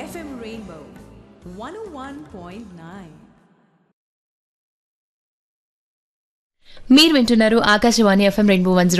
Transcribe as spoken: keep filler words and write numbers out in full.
F M Rainbow one oh one point nine. మీరు వింటున్నారు Akashvani FM rainbow one